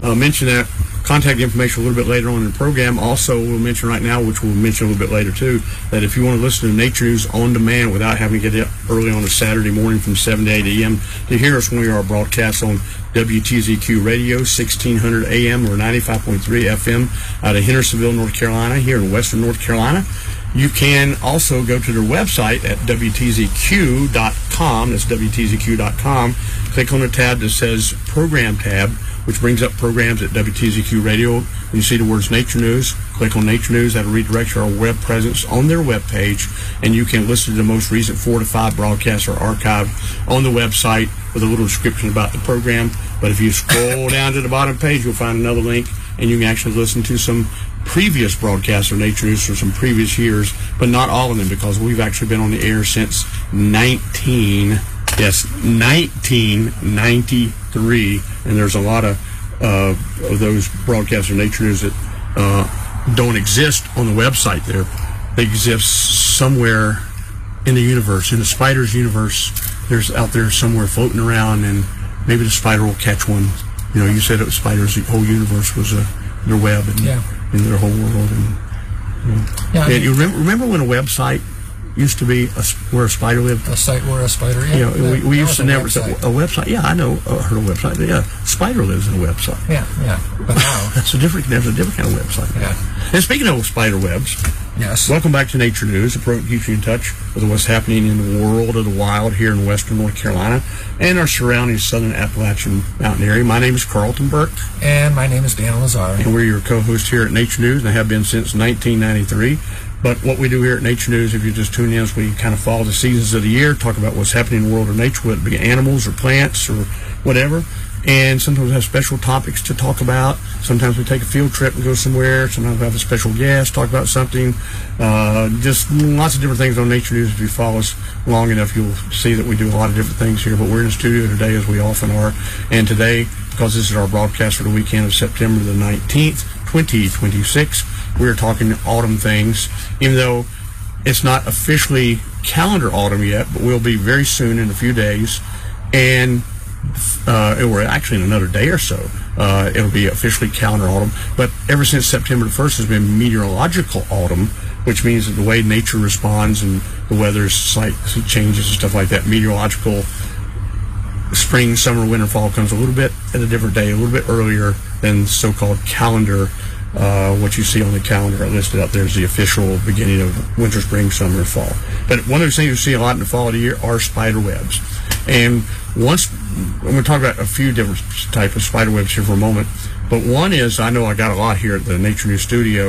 mention that contact information a little bit later on in the program. Also, we'll mention right now, which we'll mention a little bit later too, that if you want to listen to Nature News on demand without having to get up early on a Saturday morning from 7 to 8 a.m. to hear us when we are broadcast on WTZQ Radio, 1600 AM or 95.3 FM out of Hendersonville, North Carolina, here in western North Carolina. You can also go to their website at WTZQ.com. That's WTZQ.com. Click on the tab that says Program tab, which brings up programs at WTZQ Radio. When you see the words Nature News, click on Nature News. That'll redirect you to our web presence on their webpage, and you can listen to the most recent 4 to 5 broadcasts or archived on the website with a little description about the program. But if you scroll down to the bottom page, you'll find another link, and you can actually listen to some previous broadcasts of Nature News for some previous years, but not all of them, because we've actually been on the air since 1993, and there's a lot of those broadcasts of Nature News that don't exist on the website there. They exist somewhere in the universe, in the spider's universe. There's out there somewhere floating around, and maybe the spider will catch one. You know, you said it was spiders. The whole universe was their web and in their whole world. And you remember when a website used to be where a spider lived? A site where a spider. Yeah, we used to never say a website. Yeah, I know. Heard a website. Yeah, spider lives in a website. Yeah. But now there's a different kind of website. Yeah. And speaking of spider webs, yes. Welcome back to Nature News. The program keeps you in touch with what's happening in the world of the wild here in western North Carolina and our surrounding southern Appalachian mountain area. My name is Carlton Burke. And my name is Dan Lazar. And we're your co-hosts here at Nature News, and have been since 1993. But what we do here at Nature News, if you just tune in, is we kind of follow the seasons of the year, talk about what's happening in the world of nature, whether it be animals or plants or whatever. And sometimes we have special topics to talk about. Sometimes we take a field trip and go somewhere. Sometimes we have a special guest, talk about something. Just lots of different things on Nature News. If you follow us long enough, you'll see that we do a lot of different things here. But we're in the studio today, as we often are. And today, because this is our broadcast for the weekend of September the 19th, 2026, we're talking autumn things, even though it's not officially calendar autumn yet, but we'll be very soon in a few days. And we're actually in another day or so. It'll be officially calendar autumn. But ever since September the 1st has been meteorological autumn, which means that the way nature responds and the weather's slight changes and stuff like that, meteorological spring, summer, winter, fall comes a little bit at a different day, a little bit earlier than so-called calendar. What you see on the calendar listed up there is the official beginning of winter, spring, summer, fall. But one of the things you see a lot in the fall of the year are spider webs. And once, we're going to talk about a few different types of spider webs here for a moment. But one is, I know I got a lot here at the Nature News studio.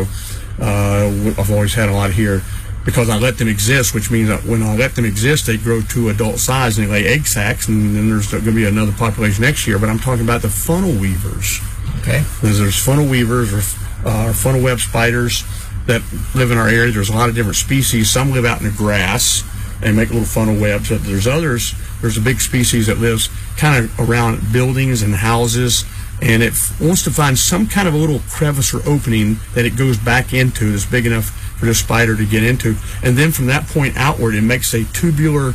I've always had a lot here because I let them exist, which means that when I let them exist, they grow to adult size and they lay egg sacs, and then there's going to be another population next year. But I'm talking about the funnel weavers. Okay. There's funnel weavers or funnel web spiders that live in our area. There's a lot of different species. Some live out in the grass and make little funnel webs. But there's others. There's a big species that lives kind of around buildings and houses, and it wants to find some kind of a little crevice or opening that it goes back into that's big enough for the spider to get into. And then from that point outward, it makes a tubular,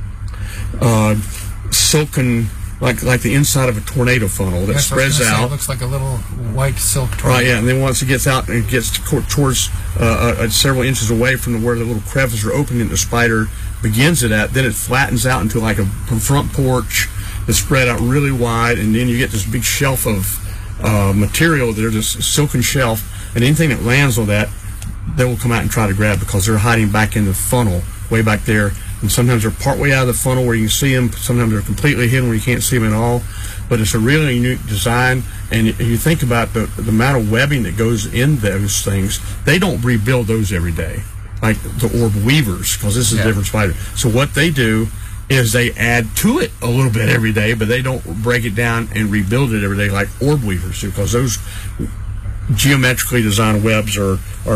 silken, like the inside of a tornado funnel that spreads out. It looks like a little white silk tornado. Right, yeah, and then once it gets out and it gets towards several inches away from where the little crevice or opening the spider begins it at, then it flattens out into like a front porch that's spread out really wide, and then you get this big shelf of material there, this silken shelf, and anything that lands on that, they will come out and try to grab because they're hiding back in the funnel, way back there. And sometimes they're partway out of the funnel where you can see them. Sometimes they're completely hidden where you can't see them at all. But it's a really unique design. And you think about the amount of webbing that goes in those things. They don't rebuild those every day, like the orb weavers, because this is a different spider. So what they do is they add to it a little bit every day, but they don't break it down and rebuild it every day like orb weavers do, because those geometrically designed webs they're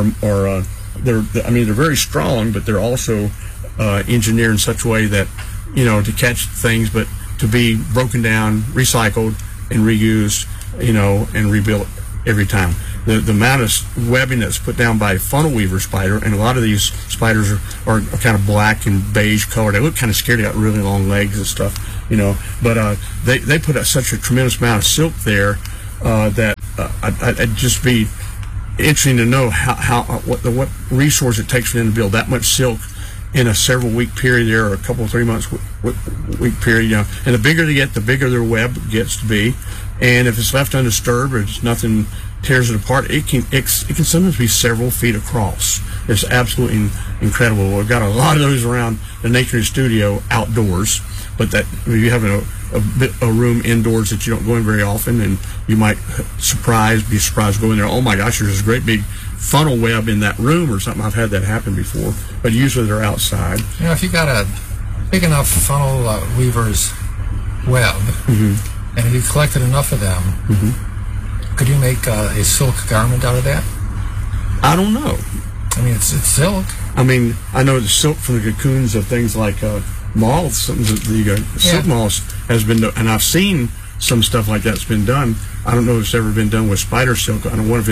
very strong, but they're also engineered in such a way that, to catch things, but to be broken down, recycled, and reused, and rebuilt every time. The amount of webbing that's put down by a funnel weaver spider, and a lot of these spiders are kind of black and beige color. They look kind of scary. They got really long legs and stuff, but they put out such a tremendous amount of silk there that I'd just be interesting to know what resource it takes for them to build that much silk in a several week period there, or a couple 3 months week period. And the bigger they get, the bigger their web gets to be. And if it's left undisturbed or it's nothing tears it apart, it can sometimes be several feet across. It's absolutely incredible. We've got a lot of those around the Nature News studio outdoors, but that you have a room indoors that you don't go in very often, and you might be surprised going there. Oh my gosh, there's this great big funnel web in that room or something. I've had that happen before, but usually they're outside. If you got a big enough funnel weaver's web, and if you collected enough of them, could you make a silk garment out of that? I don't know. I mean, it's silk. I mean, I know the silk from the cocoons of things like moths. The silk moths has been done, and I've seen some stuff like that's been done. I don't know if it's ever been done with spider silk. I don't wonder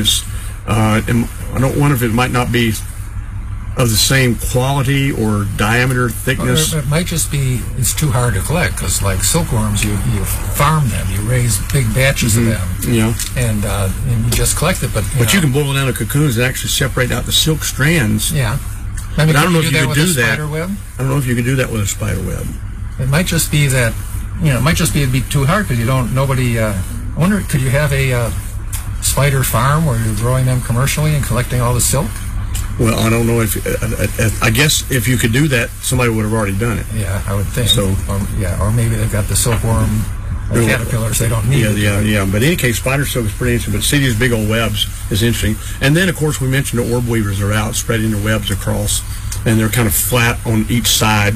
if it might not be of the same quality or diameter, thickness. Or it might just be it's too hard to collect, because like silkworms, you farm them, you raise big batches of them, and you just collect it. But you can boil down the cocoons and actually separate out the silk strands. Yeah. I mean, I don't know if you could do that. Web? I don't know if you could do that with a spider web. It might just be that, it might just be it'd be too hard because I wonder, could you have a spider farm where you're growing them commercially and collecting all the silk? Well, I don't know if I guess if you could do that, somebody would have already done it. Yeah, I would think. So, or maybe they've got the silkworm caterpillars they don't need. Yeah. But in any case, spider silk is pretty interesting. But see these big old webs is interesting. And then, of course, we mentioned the orb weavers are out spreading their webs across, and they're kind of flat on each side.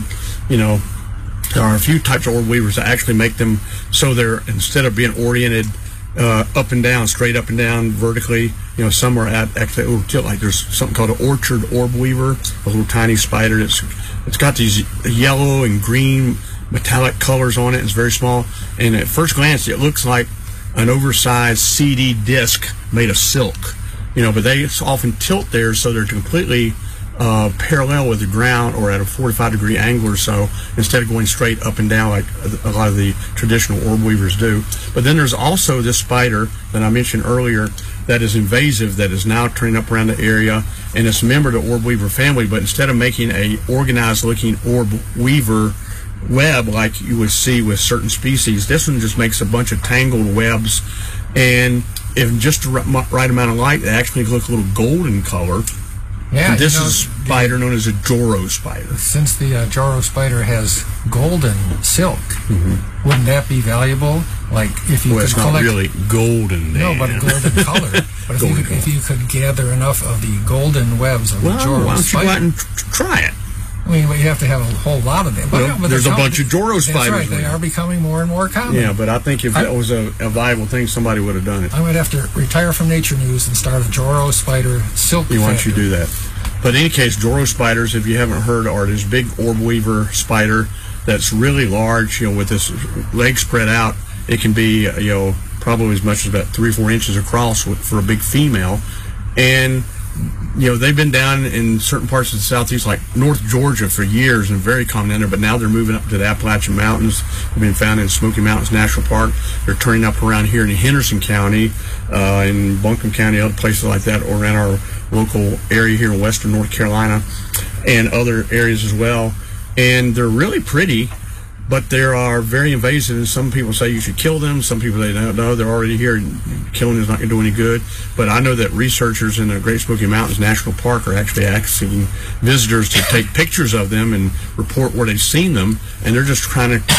There are a few types of orb weavers that actually make them so they're, instead of being oriented up and down, straight up and down vertically, some are actually a little tilt. Like there's something called an orchard orb weaver, a little tiny spider. It's got these yellow and green metallic colors on it. It's very small, and at first glance it looks like an oversized CD disc made of silk, but they often tilt there so they're completely parallel with the ground, or at a 45-degree angle or so, instead of going straight up and down like a lot of the traditional orb weavers do. But then there's also this spider that I mentioned earlier that is invasive, that is now turning up around the area, and it's a member of the orb weaver family, but instead of making a organized looking orb weaver web like you would see with certain species, this one just makes a bunch of tangled webs, and if just the right amount of light, they actually look a little golden color. Yeah, and this is a spider known as a Joro spider. Since the Joro spider has golden silk, wouldn't that be valuable? Like if you could it's collect, not really golden. No, but a golden color. But if you could gather enough of the golden webs of the Joro why don't spider, you go out and try it? I mean, you have to have a whole lot of them. But there's a bunch of Joro spiders. That's right. They are becoming more and more common. Yeah, but I think if that was a viable thing, somebody would have done it. I might have to retire from Nature News and start a Joro spider silk factory. Why don't you do that? But in any case, Joro spiders, if you haven't heard, are this big orb weaver spider that's really large, with this leg spread out. It can be, probably as much as about 3 or 4 inches across for a big female. And they've been down in certain parts of the southeast, like North Georgia, for years, and very common down there. But now they're moving up to the Appalachian Mountains. They've been found in Smoky Mountains National Park. They're turning up around here in Henderson County, in Buncombe County, other places like that, or around our local area here in western North Carolina, and other areas as well. And they're really pretty, but they are very invasive, and some people say you should kill them. Some people say, no, they're already here, and killing is not going to do any good. But I know that researchers in the Great Smoky Mountains National Park are actually asking visitors to take pictures of them and report where they've seen them, and they're just trying to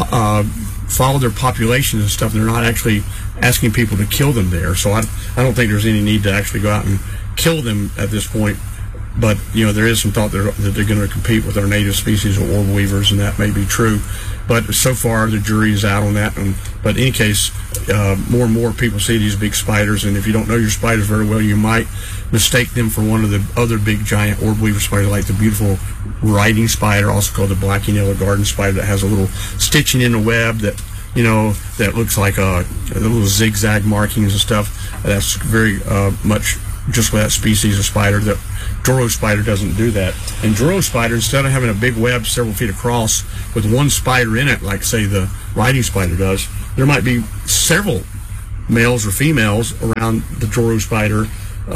follow their populations and stuff. They're not actually asking people to kill them there. So I don't think there's any need to actually go out and kill them at this point. But, there is some thought that they're going to compete with our native species of orb weavers, and that may be true. But so far, the jury is out on that. But in any case, more and more people see these big spiders, and if you don't know your spiders very well, you might mistake them for one of the other big giant orb weaver spiders, like the beautiful writing spider, also called the black and yellow garden spider, that has a little stitching in the web that that looks like a little zigzag markings and stuff. That's very much just with that species of spider. The Joro spider doesn't do that. And Joro spider, instead of having a big web several feet across with one spider in it, like say the riding spider does, there might be several males or females around the Joro spider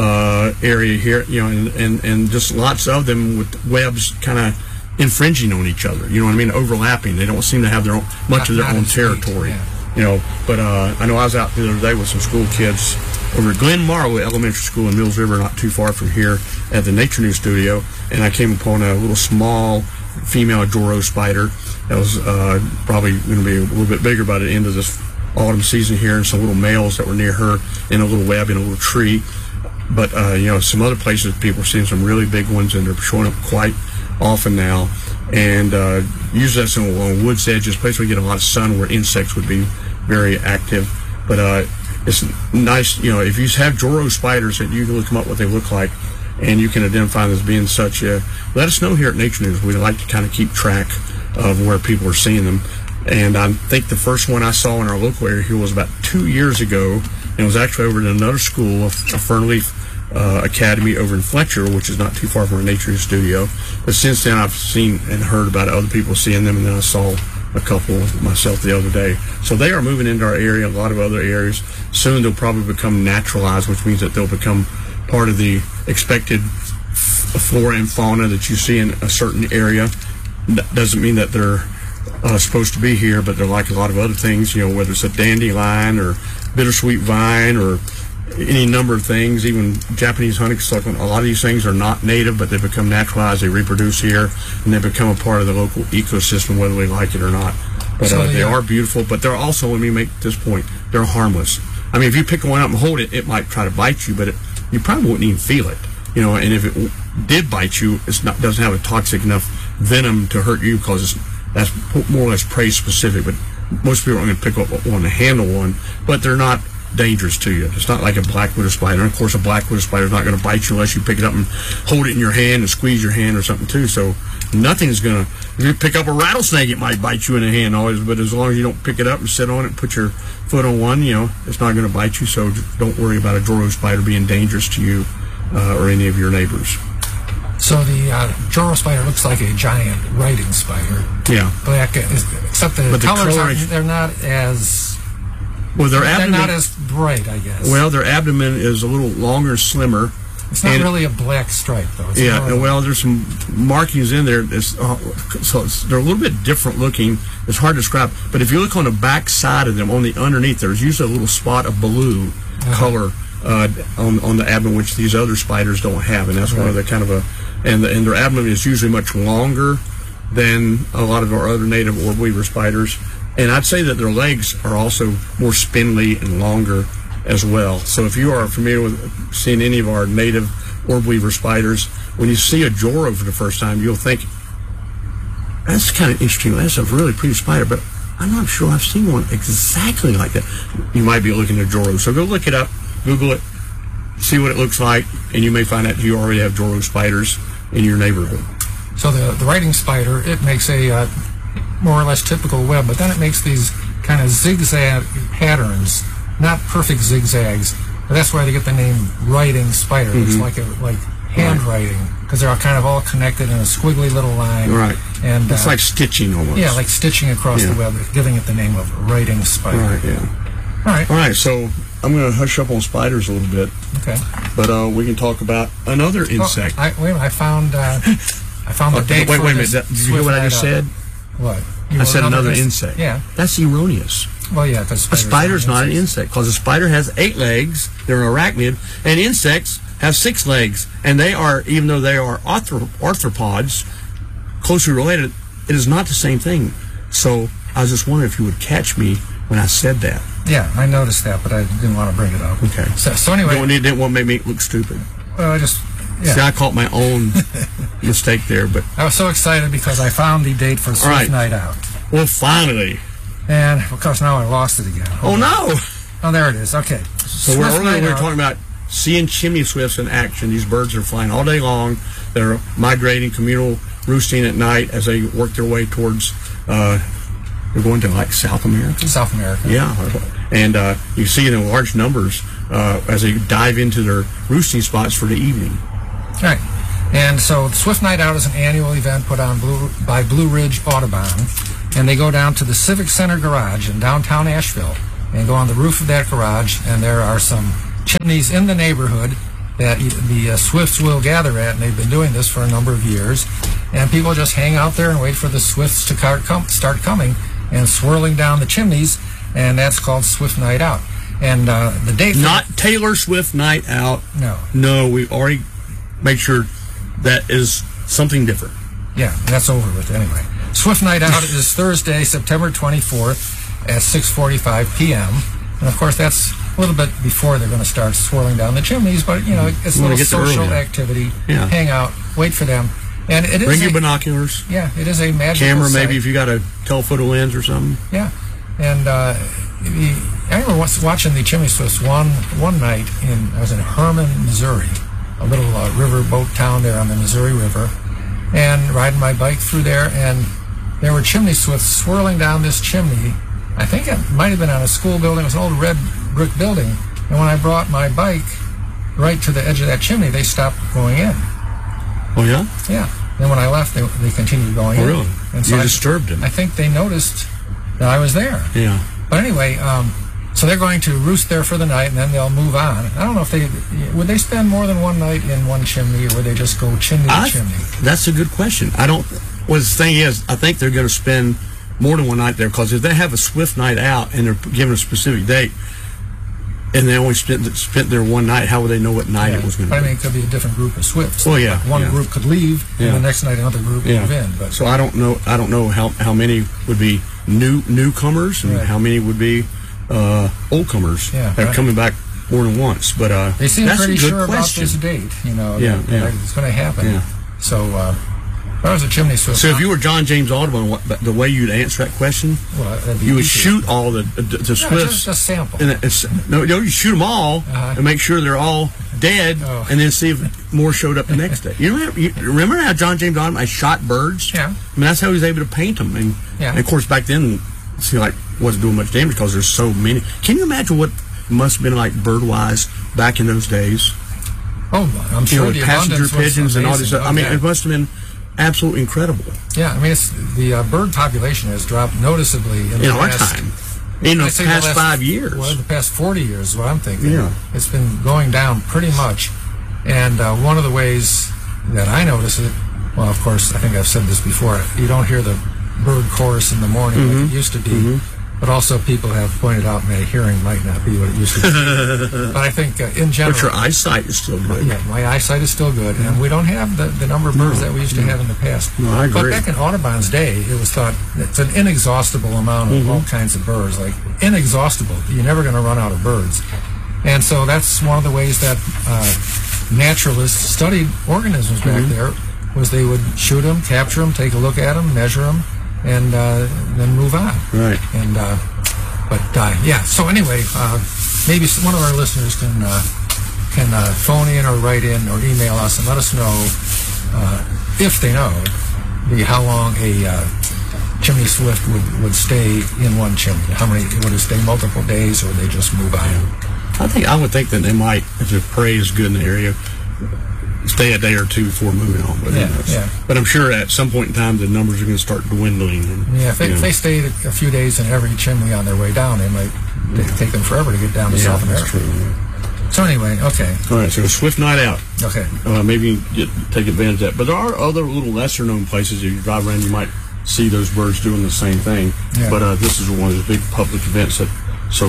area here, and just lots of them with webs kind of infringing on each other. You know what I mean? Overlapping. They don't seem to have much of their own territory. But I know I was out the other day with some school kids over at Glen Marlowe Elementary School in Mills River, not too far from here, at the Nature News studio, and I came upon a little small female Joro spider that was probably going to be a little bit bigger by the end of this autumn season here, and some little males that were near her in a little web in a little tree. But some other places people are seeing some really big ones, and they're showing up quite often now. And usually that's on woods edges, place where you get a lot of sun, where insects would be very active. But it's nice, if you have Joro spiders, that you can look them up what they look like, and you can identify them as being such. Let us know here at Nature News. We like to kind of keep track of where people are seeing them. And I think the first one I saw in our local area here was about 2 years ago, and it was actually over at another school, a Fernleaf Academy over in Fletcher, which is not too far from our Nature News studio. But since then, I've seen and heard about other people seeing them, and then I saw a couple myself the other day. So they are moving into our area, a lot of other areas. Soon they'll probably become naturalized, which means that they'll become part of the expected flora and fauna that you see in a certain area. That doesn't mean that they're supposed to be here, but they're like a lot of other things, whether it's a dandelion or bittersweet vine or any number of things, even Japanese honeysuckle. A lot of these things are not native, but they become naturalized, they reproduce here, and they become a part of the local ecosystem, whether we like it or not. But they are beautiful, but they're also, let me make this point, they're harmless. I mean, if you pick one up and hold it, it might try to bite you, but you probably wouldn't even feel it. And if it did bite you, doesn't have a toxic enough venom to hurt you, because that's more or less prey specific. But most people aren't going to pick up one to handle one, but they're not dangerous to you. It's not like a black widow spider. And of course, a black widow spider is not going to bite you unless you pick it up and hold it in your hand and squeeze your hand or something too. So nothing's going to. If you pick up a rattlesnake, it might bite you in the hand always. But as long as you don't pick it up and sit on it and put your foot on one, it's not going to bite you. So don't worry about a Joro spider being dangerous to you or any of your neighbors. So the Joro spider looks like a giant writing spider. Yeah. Black, except the colors they're not as. Well, they're not as bright, I guess. Well, their abdomen is a little longer, slimmer. It's not really a black stripe, though. There's some markings in there. So they're a little bit different looking. It's hard to describe. But if you look on the back side of them, on the underneath, there's usually a little spot of blue color on the abdomen, which these other spiders don't have. And that's one of the kind of and their abdomen is usually much longer than a lot of our other native orb weaver spiders. And I'd say that their legs are also more spindly and longer as well. So if you are familiar with seeing any of our native orb weaver spiders, when you see a Joro for the first time, you'll think, that's kind of interesting. That's a really pretty spider, but I'm not sure I've seen one exactly like that. You might be looking at Joro. So go look it up, Google it, see what it looks like, and you may find out you already have Joro spiders in your neighborhood. So the writing spider, it makes a more or less typical web, but then it makes these kind of zigzag patterns, not perfect zigzags. But that's why they get the name writing spider. It's like handwriting, because they're kind of all connected in a squiggly little line. Right. And it's like stitching almost. Yeah, like stitching across the web, giving it the name of writing spider. Right. Yeah. All right. So I'm going to hush up on spiders a little bit. Okay. But we can talk about another insect. I found the date. Wait a minute. Did you hear what I just said? What? I said another insect. Yeah. That's erroneous. Well, yeah, because a spider's not an insect, because a spider has 8 legs, they're an arachnid, and insects have 6 legs, and they are, even though they are arthropods, closely related, it is not the same thing. So I was just wondering if you would catch me when I said that. Yeah, I noticed that, but I didn't want to bring it up. Okay. So anyway, you didn't want to make me look stupid. Well, See, I caught my own mistake there, but I was so excited because I found the date for Swift Night Out. Well, finally. And of course now I lost it again. Oh no! Oh, there it is. Okay. So we were talking about seeing chimney swifts in action. These birds are flying all day long. They're migrating, communal roosting at night as they work their way towards. They're going to like South America. South America. Yeah, and you see it in large numbers as they dive into their roosting spots for the evening. Right. And so Swift Night Out is an annual event put on by Blue Ridge Audubon, and they go down to the Civic Center Garage in downtown Asheville and go on the roof of that garage, and there are some chimneys in the neighborhood that the swifts will gather at, and they've been doing this for a number of years. And people just hang out there and wait for the swifts to start coming and swirling down the chimneys, and that's called Swift Night Out. And the date... Not Taylor Swift Night Out. No. No, we already made sure that is something different. Yeah, that's over with anyway. Swift Night Out is Thursday, September 24th at 6:45 p.m. And, of course, that's a little bit before they're going to start swirling down the chimneys, but, you know, it's a little social activity. Yeah. Hang out, wait for them. And it is Bring your binoculars. Yeah, it is a magical camera, sight. maybe if you got a telephoto lens or something. Yeah, and I remember watching the Chimney Swifts one night. I was in Herman, Missouri, a little river boat town there on the Missouri River, and riding my bike through there, and there were chimney swifts swirling down this chimney. I think it might have been on a school building. It was an old red brick building, and when I brought my bike right to the edge of that chimney, they stopped going in. Oh, yeah? Yeah. Then when I left, they continued going in. Really? And so you disturbed them. I think they noticed that I was there. Yeah. But anyway, so they're going to roost there for the night, and then they'll move on. I don't know if would they spend more than one night in one chimney, or would they just go chimney to chimney? That's a good question. Well, the thing is, I think they're going to spend more than one night there, because if they have a Swift Night Out and they're given a specific date, and they only spent there one night, how would they know what night it was going to be? I mean, it could be a different group of Swifts. Well, yeah. Like one group could leave, and the next night another group would move in. But so I don't know how many would be newcomers and how many would be old comers that are coming back more than once. But they seem that's pretty a good sure question. about this date. You know, that it's going to happen. Yeah. So. I was a chimney swift. So if you were John James Audubon, the way you'd answer that question, you would shoot all the swifts. Just a sample. And you shoot them all and make sure they're all dead, and then see if more showed up the next day. You remember how John James Audubon shot birds? Yeah. I mean, that's how he was able to paint them. And of course, back then, it seemed like wasn't doing much damage because there's so many. Can you imagine what it must have been like bird-wise back in those days? Oh, I'm sure the passenger pigeons and all this stuff. I mean, it it must have been absolutely incredible. Yeah, I mean, the bird population has dropped noticeably in our time. In the past 5 years. Well, the past 40 years is what I'm thinking. Yeah. It's been going down pretty much. And one of the ways that I notice it, well, of course, I think I've said this before, you don't hear the bird chorus in the morning like it used to be. But also people have pointed out my hearing might not be what it used to be. But I think in general... But your eyesight is still good. Yeah, my eyesight is still good. And we don't have the number of birds that we used to have in the past. No, I agree. But back in Audubon's day, it was thought it's an inexhaustible amount of all kinds of birds. Like, inexhaustible. You're never going to run out of birds. And so that's one of the ways that naturalists studied organisms back there, was they would shoot them, capture them, take a look at them, measure them, and then move on. Right. And yeah. So anyway, maybe one of our listeners can phone in or write in or email us and let us know if they know how long a chimney swift would stay in one chimney. How many would it stay? Multiple days, or would they just move on? I would think that they might, if the prey is good in the area, stay a day or two before moving on. But, but I'm sure at some point in time the numbers are going to start dwindling. And, if they stayed a few days in every chimney on their way down, it might take them forever to get down to South America. That's true. So anyway, okay. All right, so a Swift Night Out. Okay. Maybe you can take advantage of that. But there are other little lesser-known places. If you drive around, you might see those birds doing the same thing. Yeah. But this is one of the big public events that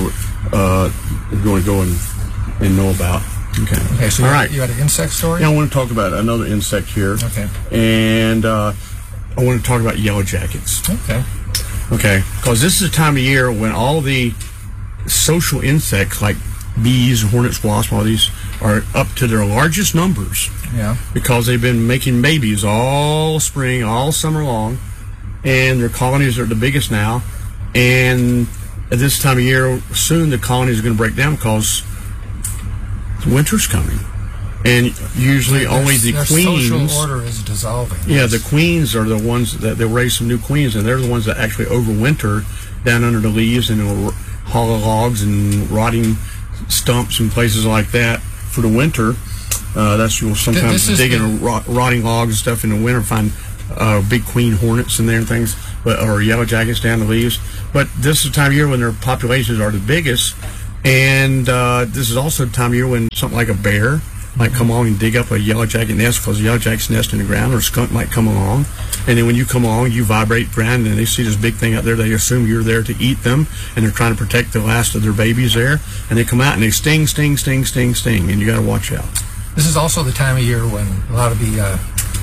you're going to go and know about. Okay, so you had an insect story? Yeah, I want to talk about another insect here. Okay. And I want to talk about yellow jackets. Okay. Okay, because this is a time of year when all the social insects like bees, hornets, wasps, all these are up to their largest numbers. Yeah. Because they've been making babies all spring, all summer long, and their colonies are the biggest now. And at this time of year, soon the colonies are going to break down because winter's coming, and usually only the queens. Social order is dissolving. Yeah, the queens are the ones that they raise some new queens, and they're the ones that actually overwinter down under the leaves and hollow logs and rotting stumps and places like that for the winter. You'll sometimes dig in rotting logs and stuff in the winter, find big queen hornets in there and things. or yellow jackets down the leaves. But this is the time of year when their populations are the biggest, and this is also the time of year when something like a bear might come along and dig up a yellow jacket nest, because a yellow jacket's nest in the ground, or a skunk might come along, and then when you come along, you vibrate ground, and they see this big thing out there. They assume you're there to eat them, and they're trying to protect the last of their babies there, and they come out and they sting, and you got to watch out. This is also the time of year when a lot of the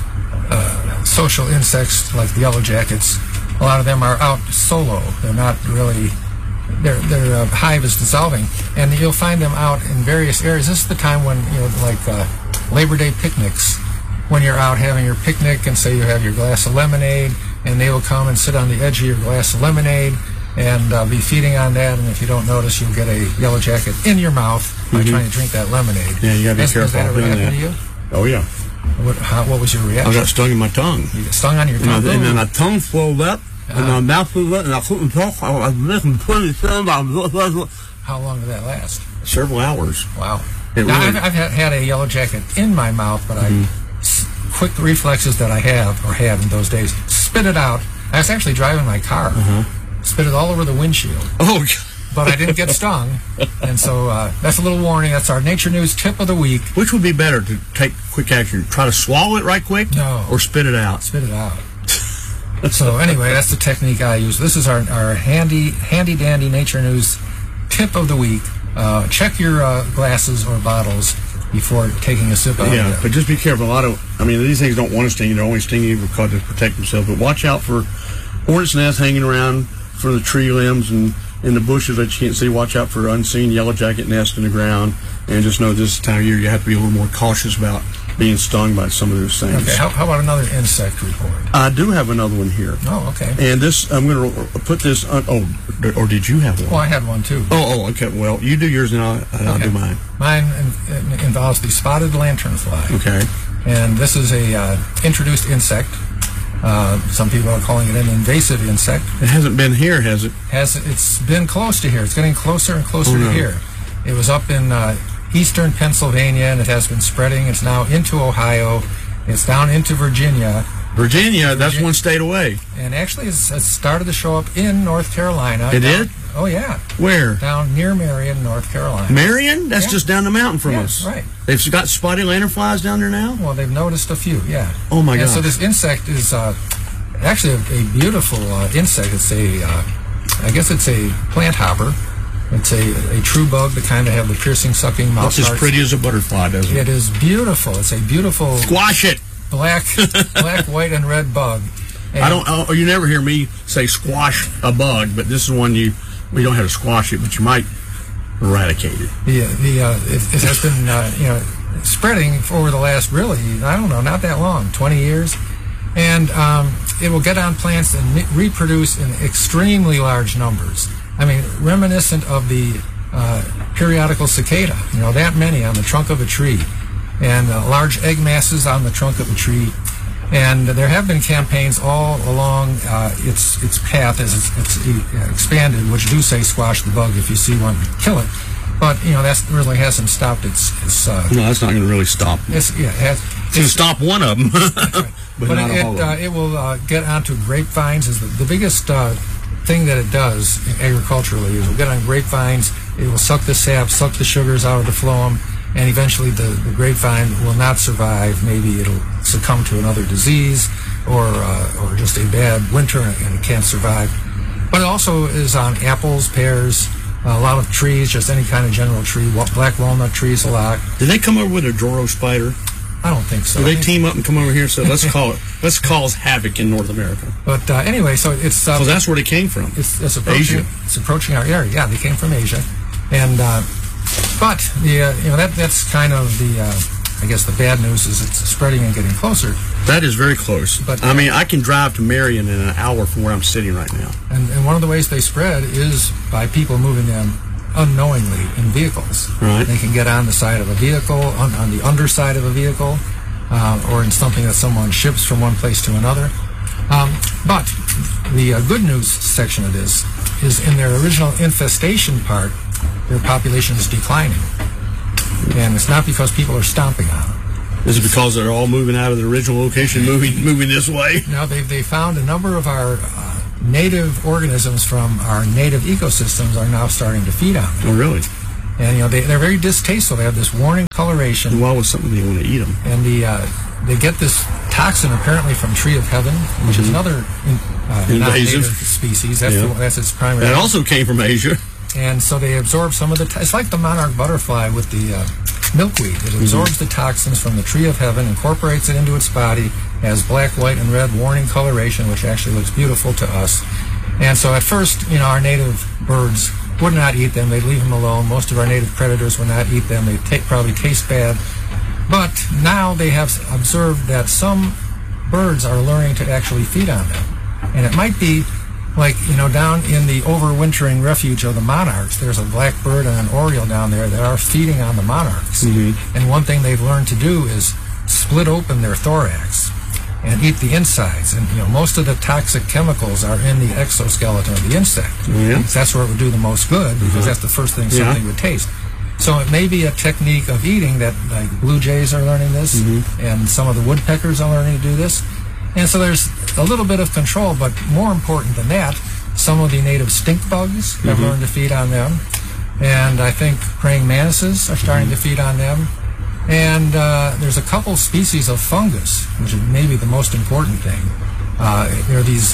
social insects, like the yellow jackets, a lot of them are out solo. They're not really, their hive is dissolving, and you'll find them out in various areas. This is the time when, like Labor Day picnics, when you're out having your picnic, and say you have your glass of lemonade, and they will come and sit on the edge of your glass of lemonade and be feeding on that, and if you don't notice, you'll get a yellow jacket in your mouth by trying to drink that lemonade. Yeah, you got to be careful. Has that ever happened to you? Oh, yeah. What was your reaction? I got stung in my tongue. You got stung on your tongue? And then my tongue swelled up, and my mouth was up, and I couldn't talk. I was making funny sounds. How long did that last? Several hours. Wow. Really, I've had a yellow jacket in my mouth, but quick reflexes that I had in those days, spit it out. I was actually driving my car, spit it all over the windshield. Oh, but I didn't get stung, and so that's a little warning. That's our Nature News tip of the week. Which would be better, to take quick action? Try to swallow it right quick? No. Or spit it out? Spit it out. So anyway, that's the technique I use. This is our handy dandy Nature News tip of the week. Check your glasses or bottles before taking a sip out of it. But just be careful. These things don't want to sting you. They're only stinging you because to protect themselves. But watch out for hornet's nests hanging around from the tree limbs and in the bushes that you can't see. Watch out for unseen yellow jacket nests in the ground. And just know this time of year you have to be a little more cautious about being stung by some of those things. Okay, how about another insect report? I do have another one here. Oh, okay. And this, I'm going to put this on, or did you have one? Well, I had one too. Oh, okay. Well, you do yours and I'll do mine. Mine involves the spotted lanternfly. Okay. And this is a introduced insect. Some people are calling it an invasive insect. It hasn't been here, has it? It's been close to here. It's getting closer and closer to here. It was up in eastern Pennsylvania, and it has been spreading. It's now into Ohio. It's down into Virginia. Virginia, that's one state away. And actually, it's started to show up in North Carolina. It did? Oh, yeah. Where? Down near Marion, North Carolina. Marion? That's just down the mountain from us. Right. They've got spotted lanternflies down there now? Well, they've noticed a few, yeah. Oh, my God. So this insect is actually a beautiful insect. It's I guess it's a plant hopper. It's a true bug, the kind that have the piercing, sucking mouth. It's as pretty as a butterfly, doesn't it? It is beautiful. It's a beautiful... Squash it! Black, white, and red bug. And you never hear me say squash a bug, but this is one we don't have to squash it, but you might eradicate it. It has been spreading over the last, really, I don't know, not that long, 20 years. And it will get on plants and reproduce in extremely large numbers. I mean, reminiscent of the periodical cicada, that many on the trunk of a tree, and large egg masses on the trunk of a tree. And there have been campaigns all along its path as it's expanded, which do say squash the bug if you see one, kill it. But that really hasn't stopped its. No, that's not going to really stop. It's going to stop one of them, but not all of them. It will get onto grapevines. Is the biggest thing that it does agriculturally is it will get on grapevines. It will suck the sap, suck the sugars out of the phloem, and eventually the grapevine will not survive. Maybe it'll succumb to another disease or just a bad winter and it can't survive. But it also is on apples, pears, a lot of trees, just any kind of general tree. Black walnut trees a lot. Did they come over with a Doro spider? I don't think so. Do they team up and come over here? So let's cause havoc in North America. But anyway, so it's so that's where they came from. It's approaching. Asia. It's approaching our area. Yeah, they came from Asia, and but that's kind of the I guess the bad news is it's spreading and getting closer. That is very close. But I can drive to Marion in an hour from where I'm sitting right now. And one of the ways they spread is by people moving them unknowingly in vehicles. Right. They can get on the side of a vehicle, on the underside of a vehicle, or in something that someone ships from one place to another. But the good news section of this is in their original infestation part, their population is declining. And it's not because people are stomping on them. Is it because they're all moving out of the original location, moving this way? No, they found a number of our native organisms from our native ecosystems are now starting to feed on them. Oh, really? And they're very distasteful. They have this warning coloration. And why would somebody want to eat them? And they get this toxin apparently from tree of heaven, which is another non-native species. That's its primary. That also came from Asia. And so they absorb some of the. It's like the monarch butterfly with the milkweed. It absorbs the toxins from the tree of heaven, incorporates it into its body, has black, white, and red warning coloration, which actually looks beautiful to us. And so at first, our native birds would not eat them. They'd leave them alone. Most of our native predators would not eat them. They probably taste bad. But now they have observed that some birds are learning to actually feed on them. And it might be like, down in the overwintering refuge of the monarchs, there's a blackbird and an oriole down there that are feeding on the monarchs. And one thing they've learned to do is split open their thorax and eat the insides. And, most of the toxic chemicals are in the exoskeleton of the insect. Because that's where it would do the most good, because that's the first thing something would taste. So it may be a technique of eating that, like, blue jays are learning this, and some of the woodpeckers are learning to do this. And so there's a little bit of control, but more important than that, some of the native stink bugs have learned to feed on them. And I think praying mantises are starting to feed on them. And there's a couple species of fungus, which is maybe the most important thing. There are these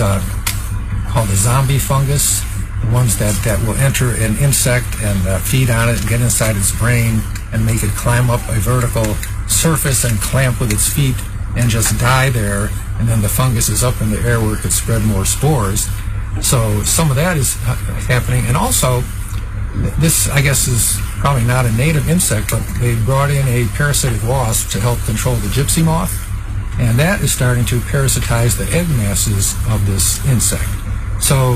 called the zombie fungus, the ones that will enter an insect and feed on it and get inside its brain and make it climb up a vertical surface and clamp with its feet and just die there. And then the fungus is up in the air where it could spread more spores. So some of that is happening. And also, this, I guess, is probably not a native insect, but they brought in a parasitic wasp to help control the gypsy moth, and that is starting to parasitize the egg masses of this insect. So,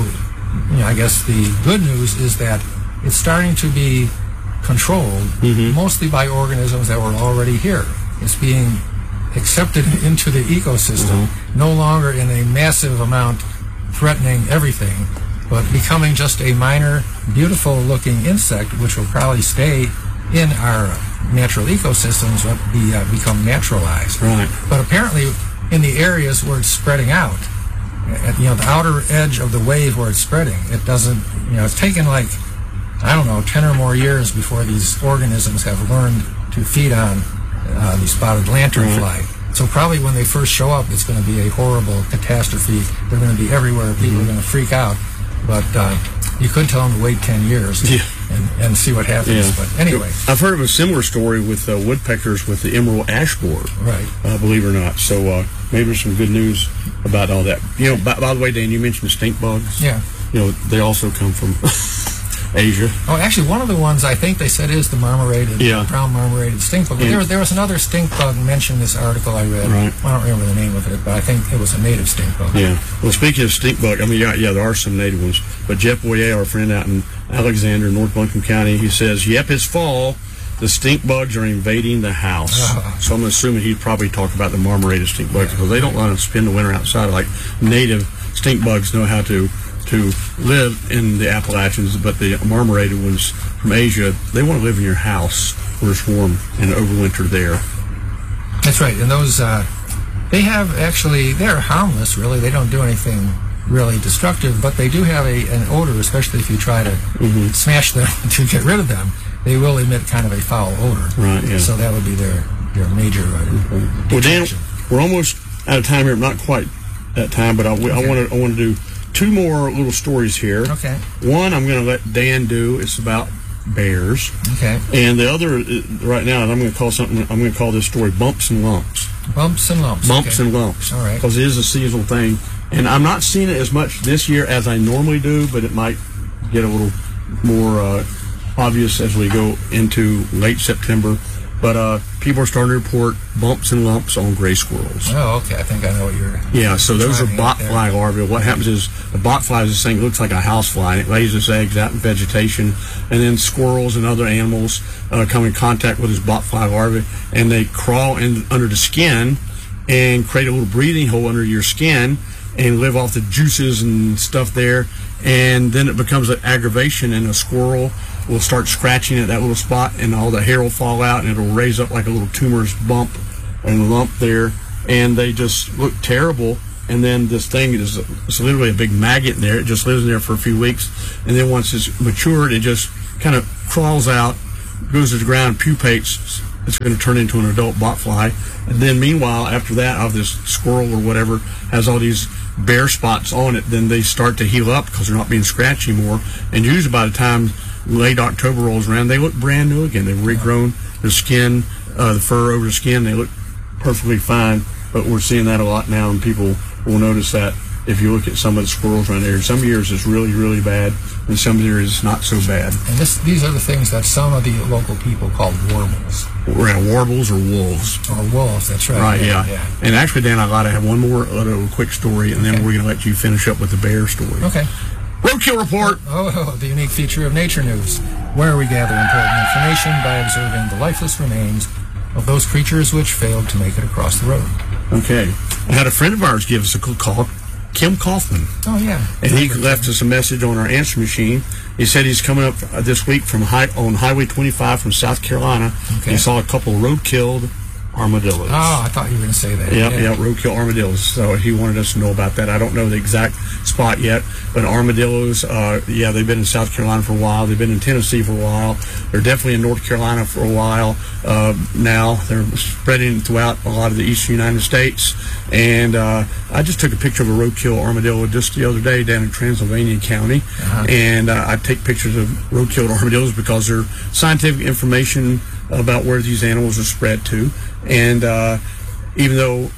I guess the good news is that it's starting to be controlled mostly by organisms that were already here. It's being accepted into the ecosystem, no longer in a massive amount threatening everything, but becoming just a minor, beautiful-looking insect, which will probably stay in our natural ecosystems, but become naturalized. Right. But apparently, in the areas where it's spreading out, at the outer edge of the wave where it's spreading, it doesn't. It's taken 10 or more years before these organisms have learned to feed on the spotted lanternfly. So probably when they first show up, it's going to be a horrible catastrophe. They're going to be everywhere. People are going to freak out. But you could tell them to wait 10 years and see what happens. But anyway. I've heard of a similar story with woodpeckers with the emerald ash borer. Right. Believe it or not. So maybe there's some good news about all that. By the way, Dan, you mentioned the stink bugs. Yeah. They also come from Asia. Oh, actually, one of the ones I think they said is the brown marmorated stink bug. But there was another stink bug mentioned in this article I read. Right. I don't remember the name of it, but I think it was a native stink bug. Yeah. Well, speaking of stink bug, there are some native ones. But Jeff Boyer, our friend out in Alexander, North Buncombe County, he says, yep, it's fall. The stink bugs are invading the house. So I'm assuming he'd probably talk about the marmorated stink bugs, because they don't want to spend the winter outside like native stink bugs know how to live in the Appalachians, but the marmorated ones from Asia, they want to live in your house where it's warm and overwinter there. That's right. And those, they're harmless, really. They don't do anything really destructive, but they do have an odor, especially if you try to smash them to get rid of them. They will emit kind of a foul odor. Right, yeah. So that would be their major Well, Dan, we're almost out of time here. Not quite that time, but I want to do two more little stories here. Okay. One I'm going to let Dan do. It's about bears. Okay. And the other, right now, I'm going to call this story Bumps and Lumps. Bumps and lumps. Bumps and lumps. All right. Because it is a seasonal thing. And I'm not seeing it as much this year as I normally do, but it might get a little more obvious as we go into late September. But people are starting to report bumps and lumps on gray squirrels. Oh, okay. I think I know what you're... Yeah, so those are driving at there. botfly larvae. What happens is the botfly is this thing that looks like a housefly, and it lays its eggs out in vegetation, and then squirrels and other animals come in contact with this botfly larvae, and they crawl under the skin and create a little breathing hole under your skin and live off the juices and stuff there, and then it becomes an aggravation, and a squirrel will start scratching at that little spot, and all the hair will fall out, and it'll raise up like a little tumorous bump and lump there, and they just look terrible. and then this thing it's literally a big maggot in there. It just lives in there for a few weeks, and then once it's matured, it just kind of crawls out, goes to the ground, pupates. It's going to turn into an adult botfly, and then meanwhile, after that, if this squirrel or whatever has all these bare spots on it, then they start to heal up because they're not being scratched anymore. And usually by the time late October rolls around, they look brand new again. They've regrown the skin, the fur over the skin. They look perfectly fine. But we're seeing that a lot now, and people will notice that if you look at some of the squirrels around there. Some years it's really, really bad, and some years it's not so bad. And these are the things that some of the local people call warbles. Warbles or wolves. Or wolves, that's right. Right, yeah. And actually, Dan, I got to have one more little quick story, and then we're going to let you finish up with the bear story. Okay. Roadkill Report. Oh, the unique feature of Nature News, where we gather important information by observing the lifeless remains of those creatures which failed to make it across the road. Okay. I had a friend of ours give us a call, Kim Kaufman. Oh, yeah. And he left us a message on our answer machine. He said he's coming up this week on Highway 25 from South Carolina. Okay. He saw a couple road-killed armadillos. Oh, I thought you were going to say that. Yeah, roadkill armadillos. So he wanted us to know about that. I don't know the exact spot yet, but armadillos, they've been in South Carolina for a while. They've been in Tennessee for a while. They're definitely in North Carolina for a while now. They're spreading throughout a lot of the eastern United States. And I just took a picture of a roadkill armadillo just the other day down in Transylvania County. And I take pictures of roadkill armadillos because they're scientific information about where these animals are spread to. And even though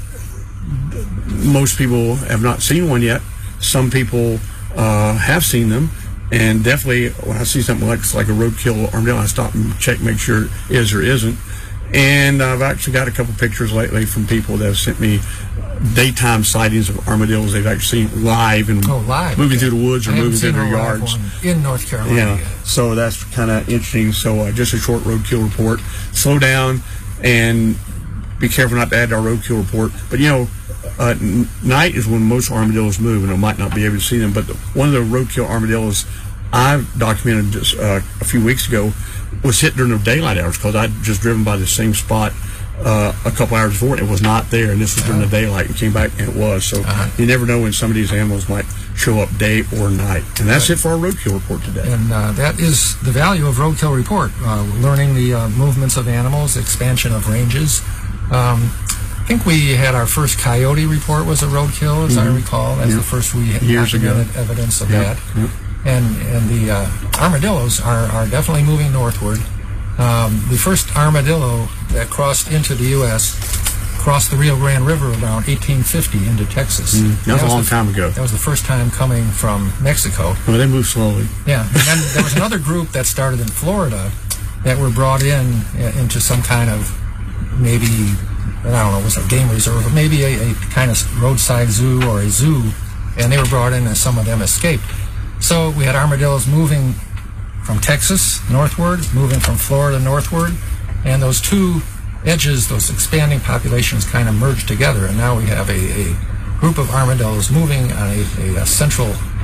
most people have not seen one yet, some people have seen them. And definitely when I see something like a roadkill armadillo, I stop and check, make sure it is or isn't. And I've actually got a couple pictures lately from people that have sent me daytime sightings of armadillos they've actually seen live and moving through the woods or moving through their yards in North Carolina. Yeah, so that's kind of interesting. So just a short roadkill report. Slow down and be careful not to add to our roadkill report. But night is when most armadillos move, and I might not be able to see them. But one of the roadkill armadillos I've documented just a few weeks ago was hit during the daylight hours because I'd just driven by the same spot a couple hours before, and it was not there, and this was during the daylight, and came back, and it was. So you never know when some of these animals might show up day or night. And that's it for our roadkill report today. And that is the value of roadkill report, learning the movements of animals, expansion of ranges. I think we had our first coyote report was a roadkill, as I recall. That's the first we had documented evidence of that. And the armadillos are definitely moving northward. The first armadillo that crossed into the U.S. crossed the Rio Grande River around 1850 into Texas. That was a long time ago. That was the first time coming from Mexico. Well, they move slowly. Yeah. And then there was another group that started in Florida that were brought into some kind of maybe, I don't know, was it a game reserve, or maybe a kind of roadside zoo or a zoo, and they were brought in and some of them escaped. So we had armadillos moving from Texas northward, moving from Florida northward, and those two edges, those expanding populations kind of merged together, and now we have a group of armadillos moving on a central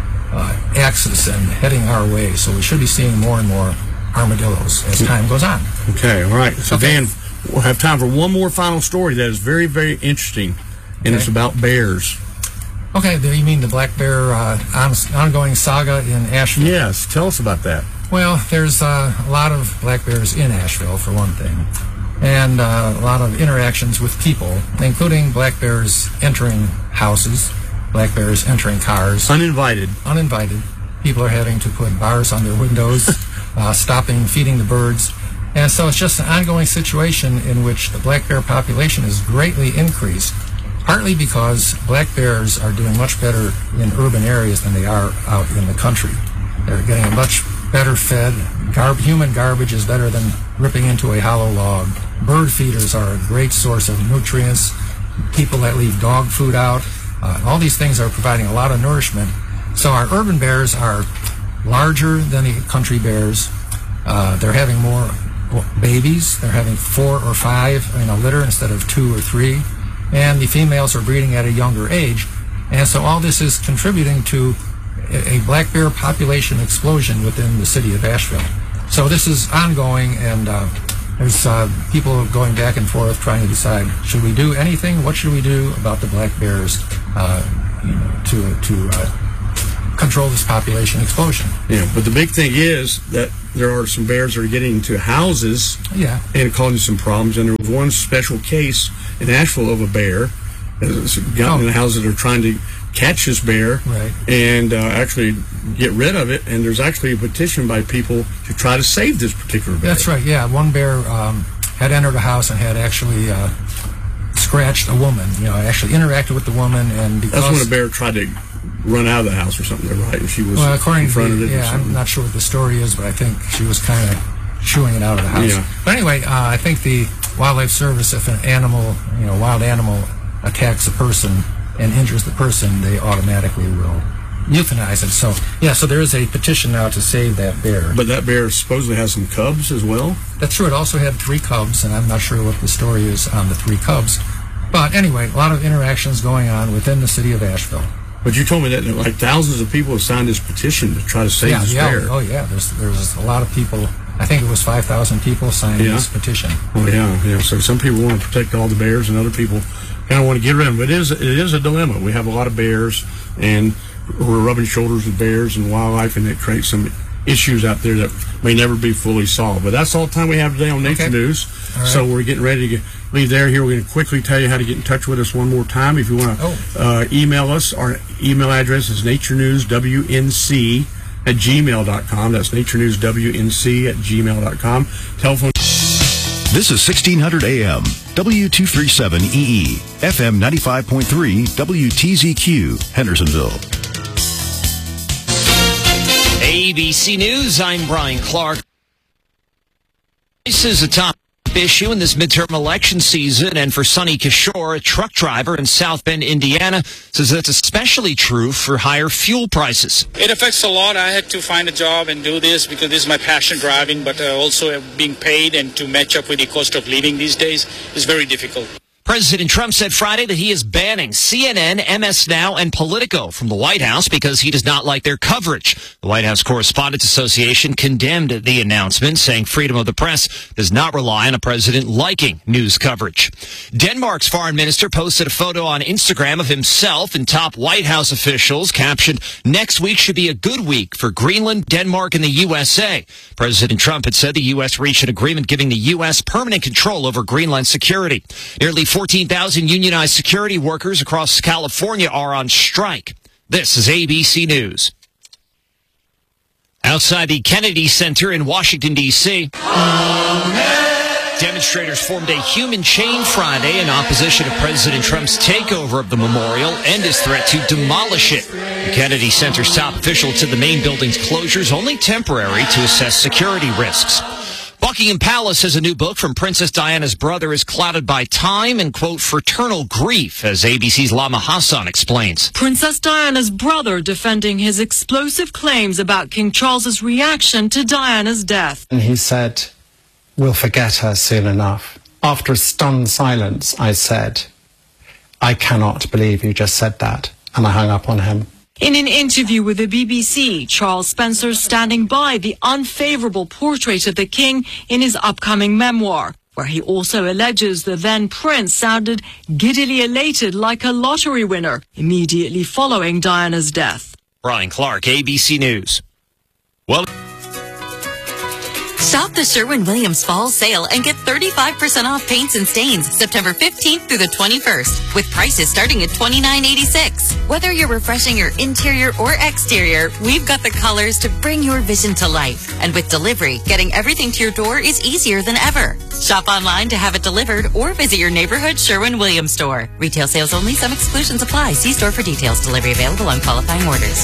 axis and heading our way. So we should be seeing more and more armadillos as time goes on. Okay, all right. So Dan, we'll have time for one more final story that is very, very interesting, and it's about bears. Okay, do you mean the black bear ongoing saga in Asheville? Yes, tell us about that. Well, there's a lot of black bears in Asheville, for one thing, and a lot of interactions with people, including black bears entering houses, black bears entering cars. Uninvited. People are having to put bars on their windows, stopping feeding the birds. And so it's just an ongoing situation in which the black bear population is greatly increased, partly because black bears are doing much better in urban areas than they are out in the country. They're getting much better fed. Human garbage is better than ripping into a hollow log. Bird feeders are a great source of nutrients. People that leave dog food out, all these things are providing a lot of nourishment. So our urban bears are larger than the country bears. They're having more babies. They're having 4 or 5 in a litter instead of 2 or 3. And the females are breeding at a younger age. And so all this is contributing to a black bear population explosion within the city of Asheville. So this is ongoing, and there's people going back and forth trying to decide, should we do anything? What should we do about the black bears to control this population explosion? Yeah, but the big thing is that there are some bears that are getting into houses and causing some problems. And there was one special case in Asheville of a bear that's gotten in the houses that are trying to catch this bear and actually get rid of it. And there's actually a petition by people to try to save this particular bear. That's right, yeah. One bear had entered a house and had actually scratched a woman, actually interacted with the woman. And because that's when a bear tried to run out of the house or something, right? And she was according in front to of it. Yeah, I'm not sure what the story is, but I think she was kind of shooing it out of the house. Yeah. But anyway, I think the Wildlife Service, if an animal, wild animal attacks a person and injures the person, they automatically will euthanize it. So, so there is a petition now to save that bear. But that bear supposedly has some cubs as well? That's true. It also had 3 cubs, and I'm not sure what the story is on the 3 cubs. But anyway, a lot of interactions going on within the city of Asheville. But you told me that like thousands of people have signed this petition to try to save this bear. Oh, yeah. There's a lot of people. I think it was 5,000 people signed this petition. Oh, yeah. So some people want to protect all the bears, and other people kind of want to get rid of them. But it is a dilemma. We have a lot of bears, and we're rubbing shoulders with bears and wildlife, and it creates some issues out there that may never be fully solved. But that's all the time we have today on Nature News. Right. So we're getting ready to leave there. Here we're going to quickly tell you how to get in touch with us one more time. If you want to email us, our email address is naturenewswnc@gmail.com. That's naturenewswnc@gmail.com. Telephone. This is 1600 AM, W237EE, FM 95.3, WTZQ, Hendersonville. ABC News, I'm Brian Clark. This is a top issue in this midterm election season, and for Sonny Kishore, a truck driver in South Bend, Indiana, says that's especially true for higher fuel prices. It affects a lot. I had to find a job and do this because this is my passion, driving, but also being paid and to match up with the cost of living these days is very difficult. President Trump said Friday that he is banning CNN, MS Now, and Politico from the White House because he does not like their coverage. The White House Correspondents Association condemned the announcement, saying freedom of the press does not rely on a president liking news coverage. Denmark's foreign minister posted a photo on Instagram of himself and top White House officials, captioned, "Next week should be a good week for Greenland, Denmark, and the USA." President Trump had said the U.S. reached an agreement giving the U.S. permanent control over Greenland security. Nearly 14,000 unionized security workers across California are on strike. This is ABC News. Outside the Kennedy Center in Washington, D.C., demonstrators formed a human chain Friday in opposition to President Trump's takeover of the memorial and his threat to demolish it. The Kennedy Center's top official said the main building's closure is only temporary to assess security risks. Buckingham Palace says a new book from Princess Diana's brother is clouded by time and, quote, fraternal grief, as ABC's Lama Hassan explains. Princess Diana's brother defending his explosive claims about King Charles's reaction to Diana's death. And he said, "We'll forget her soon enough." After a stunned silence, I said, "I cannot believe you just said that." And I hung up on him. In an interview with the BBC, Charles Spencer standing by the unfavorable portrait of the king in his upcoming memoir, where he also alleges the then prince sounded giddily elated like a lottery winner immediately following Diana's death. Brian Clark, ABC News. Well, Shop the Sherwin-Williams Fall Sale and get 35% off paints and stains September 15th through the 21st, with prices starting at $29.86. Whether you're refreshing your interior or exterior, we've got the colors to bring your vision to life. And with delivery, getting everything to your door is easier than ever. Shop online to have it delivered or visit your neighborhood Sherwin-Williams store. Retail sales only. Some exclusions apply. See store for details. Delivery available on qualifying orders.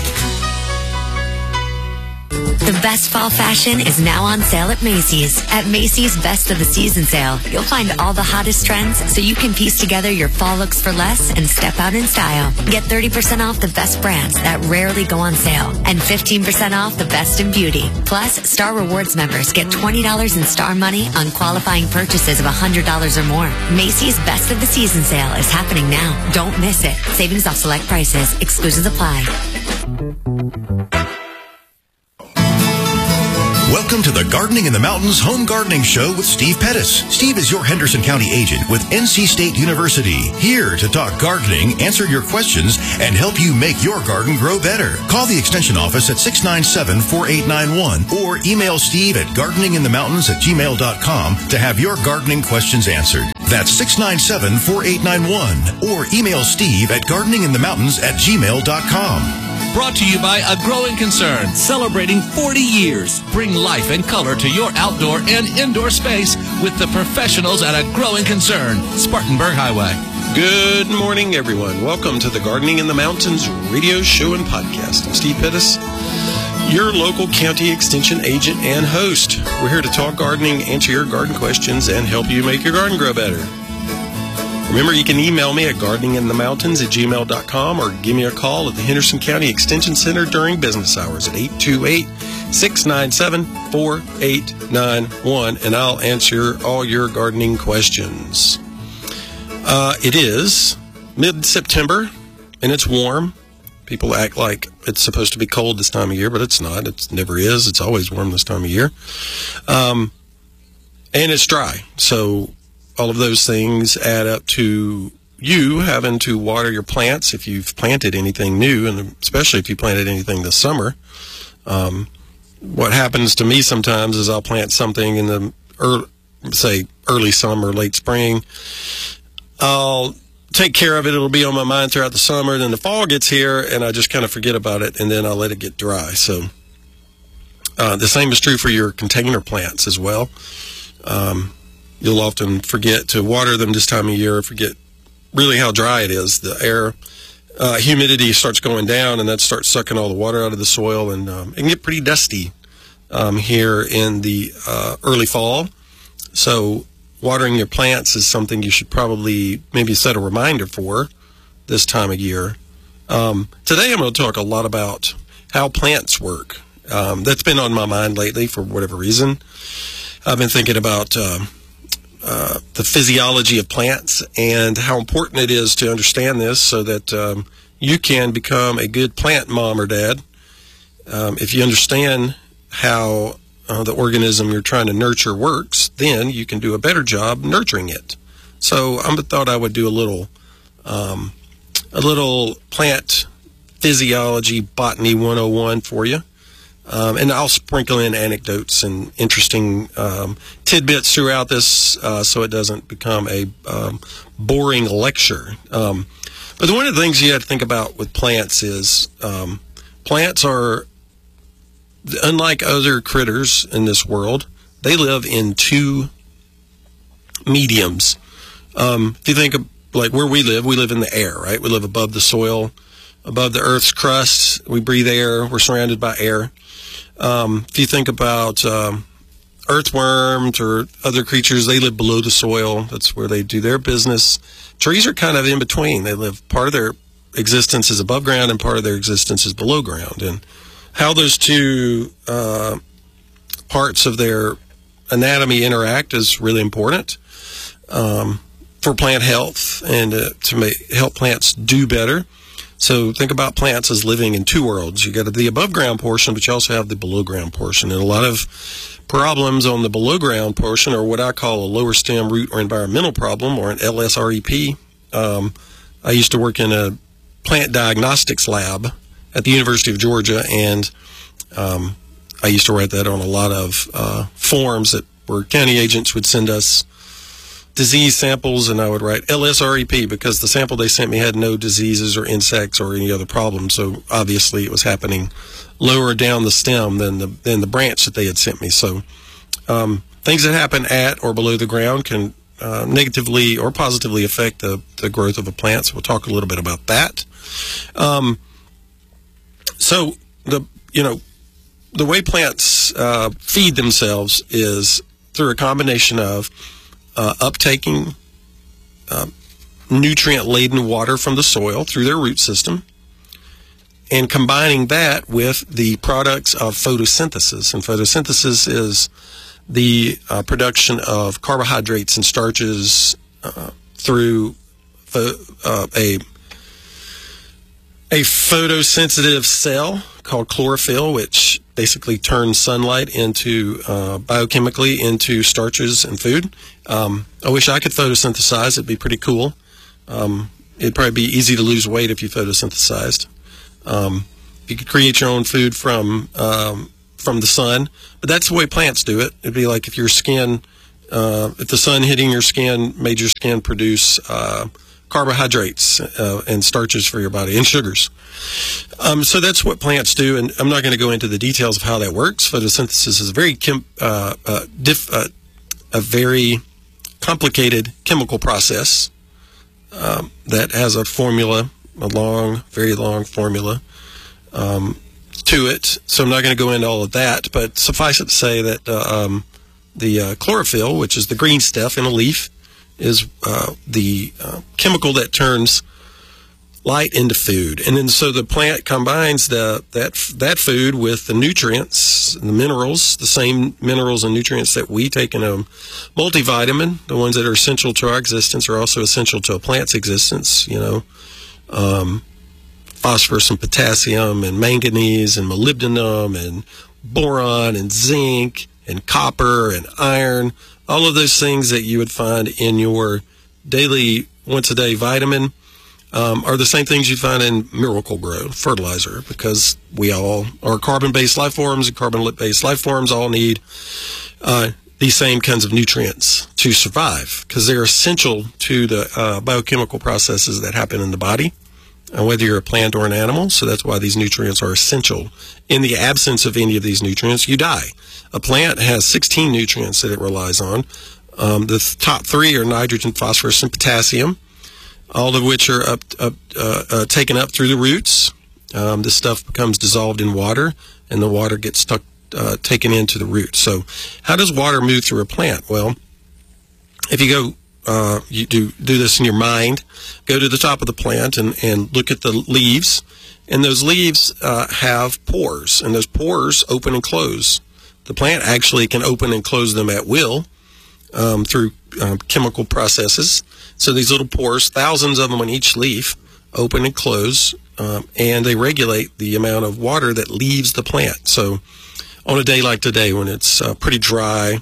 The best fall fashion is now on sale at Macy's. At Macy's Best of the Season sale, you'll find all the hottest trends so you can piece together your fall looks for less and step out in style. Get 30% off the best brands that rarely go on sale and 15% off the best in beauty. Plus, Star Rewards members get $20 in Star Money on qualifying purchases of $100 or more. Macy's Best of the Season sale is happening now. Don't miss it. Savings off select prices. Exclusions apply. Welcome Welcome to the Gardening in the Mountains Home Gardening Show with Steve Pettis. Steve is your Henderson County agent with NC State University, here to talk gardening, answer your questions, and help you make your garden grow better. Call the Extension office at 697-4891 or email Steve at gardeninginthemountains@gmail.com to have your gardening questions answered. That's 697-4891 or email Steve at gardeninginthemountains@gmail.com. Brought to you by A Growing Concern, celebrating 40 years. Bring life and color to your outdoor and indoor space with the professionals at A Growing Concern, Spartanburg Highway. Good morning, everyone. Welcome to the Gardening in the Mountains radio show and podcast. I'm Steve Pettis, your local county extension agent and host. We're here to talk gardening, answer your garden questions, and help you make your garden grow better. Remember, you can email me at gardeninginthemountains@gmail.com or give me a call at the Henderson County Extension Center during business hours at 828-697-4891, and I'll answer all your gardening questions. It is mid-September, and it's warm. People act like it's supposed to be cold this time of year, but it's not. It never is. It's always warm this time of year. And it's dry, so all of those things add up to you having to water your plants if you've planted anything new, and especially if you planted anything this summer. What happens to me sometimes is I'll plant something in the early summer, late spring. I'll take care of it. It'll be on my mind throughout the summer. Then the fall gets here, and I just kind of forget about it, and then I'll let it get dry. So the same is true for your container plants as well. You'll often forget to water them this time of year, forget really how dry it is. The air humidity starts going down, and that starts sucking all the water out of the soil, and it can get pretty dusty here in the early fall. So watering your plants is something you should probably maybe set a reminder for this time of year. Today I'm going to talk a lot about how plants work. That's been on my mind lately for whatever reason. I've been thinking about the physiology of plants and how important it is to understand this so that you can become a good plant mom or dad. If you understand how the organism you're trying to nurture works, then you can do a better job nurturing it. So I thought I would do a little plant physiology botany 101 for you. And I'll sprinkle in anecdotes and interesting tidbits throughout this so it doesn't become a boring lecture. But one of the things you have to think about with plants is plants are, unlike other critters in this world, they live in two mediums. If you think of like where we live in the air, right? We live above the soil, above the Earth's crust. We breathe air. We're surrounded by air. If you think about earthworms or other creatures, they live below the soil. That's where they do their business. Trees are kind of in between. They live, part of their existence is above ground and part of their existence is below ground. And how those two parts of their anatomy interact is really important for plant health and to help plants do better. So think about plants as living in two worlds. You got the above ground portion, but you also have the below ground portion. And a lot of problems on the below ground portion are what I call a lower stem root or environmental problem, or an LSREP. I used to work in a plant diagnostics lab at the University of Georgia, and I used to write that on a lot of forms that where county agents would send us disease samples, and I would write LSREP because the sample they sent me had no diseases or insects or any other problems. So obviously it was happening lower down the stem than the branch that they had sent me. So things that happen at or below the ground can negatively or positively affect the growth of a plant. So we'll talk a little bit about that. So the way plants feed themselves is through a combination of uptaking nutrient-laden water from the soil through their root system and combining that with the products of photosynthesis. And photosynthesis is the production of carbohydrates and starches through a photosensitive cell called chlorophyll, which basically turn sunlight into biochemically into starches and food. I wish I could photosynthesize. It'd be pretty cool. It'd probably be easy to lose weight if you photosynthesized. You could create your own food from the sun, but that's the way plants do it. It'd be like if your skin, if the sun hitting your skin made your skin produce carbohydrates and starches for your body and sugars. So that's what plants do, and I'm not going to go into the details of how that works. Photosynthesis is a very complicated chemical process that has a formula, very long formula to it. So I'm not going to go into all of that, but suffice it to say that the chlorophyll, which is the green stuff in a leaf, is the chemical that turns light into food. And then so the plant combines that food with the nutrients, the minerals, the same minerals and nutrients that we take in a multivitamin. The ones that are essential to our existence are also essential to a plant's existence, phosphorus and potassium and manganese and molybdenum and boron and zinc and copper and iron. All of those things that you would find in your daily once-a-day vitamin are the same things you find in Miracle-Gro fertilizer, because we all are carbon-based life forms, and carbon-based life forms all need these same kinds of nutrients to survive, because they're essential to the biochemical processes that happen in the body, whether you're a plant or an animal. So that's why these nutrients are essential. In the absence of any of these nutrients, you die. A plant has 16 nutrients that it relies on. The top three are nitrogen, phosphorus, and potassium, all of which are taken up through the roots. This stuff becomes dissolved in water, and the water gets taken into the roots. So how does water move through a plant? Well, if you go, you do this in your mind, go to the top of the plant and look at the leaves, and those leaves have pores, and those pores open and close. The plant actually can open and close them at will through chemical processes. So these little pores, thousands of them on each leaf, open and close, and they regulate the amount of water that leaves the plant. So on a day like today, when it's pretty dry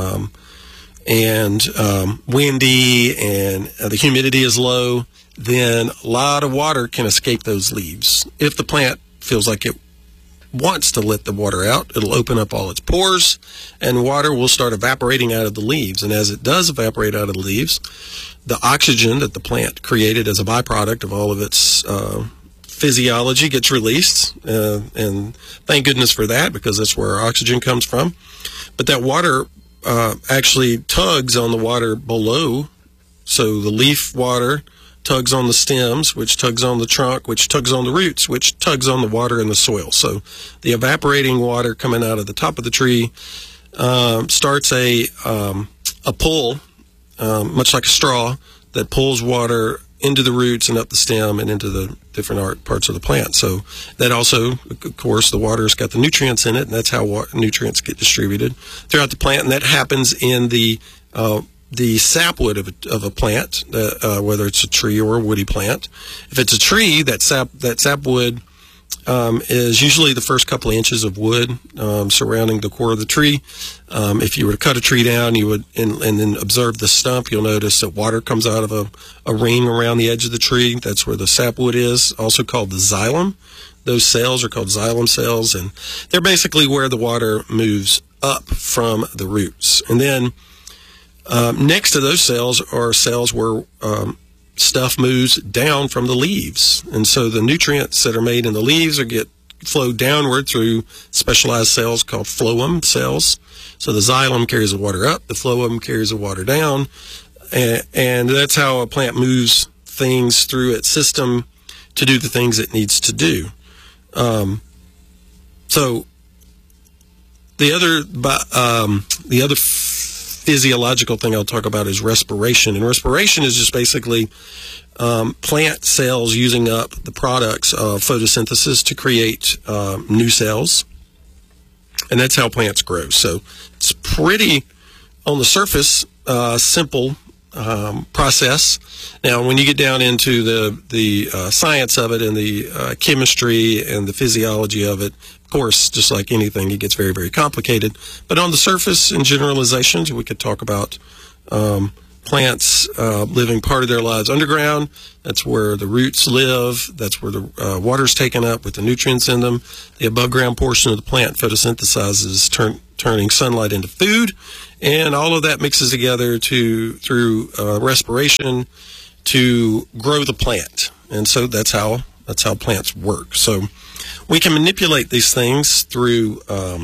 and windy and the humidity is low, then a lot of water can escape those leaves. If the plant feels like it wants to let the water out, it'll open up all its pores, and water will start evaporating out of the leaves. And as it does evaporate out of the leaves, the oxygen that the plant created as a byproduct of all of its physiology gets released, and thank goodness for that, because that's where our oxygen comes from. But that water actually tugs on the water below. So the leaf water tugs on the stems, which tugs on the trunk, which tugs on the roots, which tugs on the water in the soil. So the evaporating water coming out of the top of the tree starts a pull, much like a straw, that pulls water into the roots and up the stem and into the different parts of the plant. So that also, of course, the water's got the nutrients in it, and that's how nutrients get distributed throughout the plant. And that happens in the sapwood of a plant, whether it's a tree or a woody plant. If it's a tree, that sapwood is usually the first couple of inches of wood surrounding the core of the tree. If you were to cut a tree down, you would and then observe the stump, you'll notice that water comes out of a ring around the edge of the tree. That's where the sapwood is, also called the xylem. Those cells are called xylem cells, and they're basically where the water moves up from the roots. And then next to those cells are cells where stuff moves down from the leaves. And so the nutrients that are made in the leaves get flowed downward through specialized cells called phloem cells. So the xylem carries the water up, the phloem carries the water down, and that's how a plant moves things through its system to do the things it needs to do. So the other physiological thing I'll talk about is respiration. And respiration is just basically plant cells using up the products of photosynthesis to create new cells. And that's how plants grow. So it's pretty, on the surface, simple process. Now, when you get down into the science of it and the chemistry and the physiology of it, of course, just like anything, it gets very, very complicated. But on the surface, in generalizations, we could talk about plants living part of their lives underground. That's where the roots live. That's where the water's taken up with the nutrients in them. The above ground portion of the plant photosynthesizes, turning sunlight into food, and all of that mixes together through respiration to grow the plant. And so that's how plants work. So we can manipulate these things through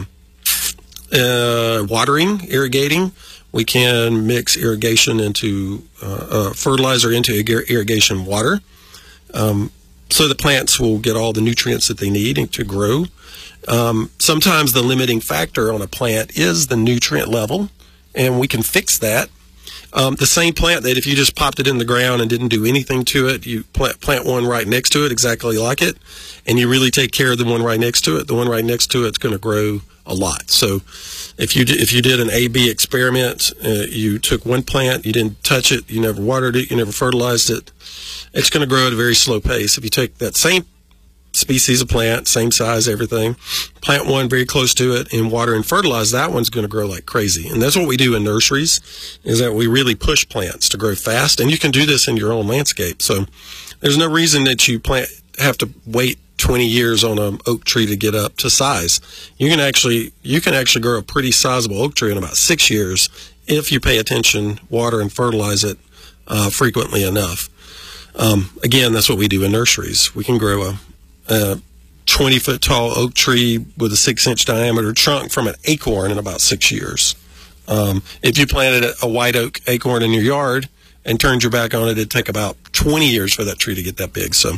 watering, irrigating. We can mix irrigation into fertilizer into irrigation water, so the plants will get all the nutrients that they need to grow. Sometimes the limiting factor on a plant is the nutrient level, and we can fix that. The same plant that if you just popped it in the ground and didn't do anything to it, you plant one right next to it exactly like it, and you really take care of the one right next to it, the one right next to it's going to grow a lot. So if you did an A/B experiment, you took one plant, you didn't touch it, you never watered it, you never fertilized it, it's going to grow at a very slow pace. If you take that same species of plant, same size, everything, plant one very close to it and water and fertilize, that one's going to grow like crazy. And that's what we do in nurseries, is that we really push plants to grow fast. And you can do this in your own landscape. So there's no reason that you have to wait 20 years on an oak tree to get up to size. You can actually grow a pretty sizable oak tree in about 6 years if you pay attention, water and fertilize it frequently enough. Again, that's what we do in nurseries. We can grow a 20-foot tall oak tree with a 6-inch diameter trunk from an acorn in about 6 years. If you planted a white oak acorn in your yard and turned your back on it, it'd take about 20 years for that tree to get that big. So,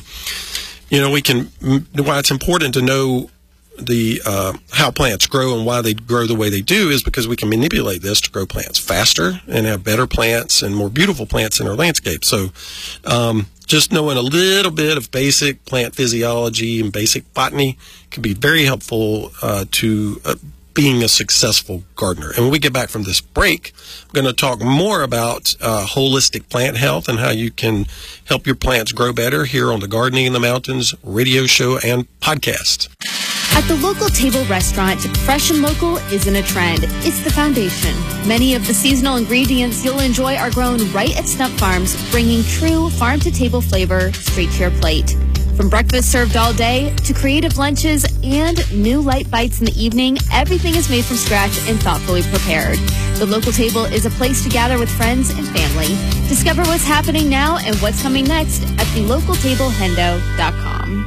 why it's important to know how plants grow and why they grow the way they do is because we can manipulate this to grow plants faster and have better plants and more beautiful plants in our landscape. So just knowing a little bit of basic plant physiology and basic botany can be very helpful to being a successful gardener. And when we get back from this break, I'm going to talk more about holistic plant health and how you can help your plants grow better here on the Gardening in the Mountains radio show and podcast. At the local table restaurant, fresh and local isn't a trend. It's the foundation. Many of the seasonal ingredients you'll enjoy are grown right at Stump Farms, bringing true farm-to-table flavor straight to your plate. From breakfast served all day to creative lunches and new light bites in the evening, everything is made from scratch and thoughtfully prepared. The local table is a place to gather with friends and family. Discover what's happening now and what's coming next at thelocaltablehendo.com.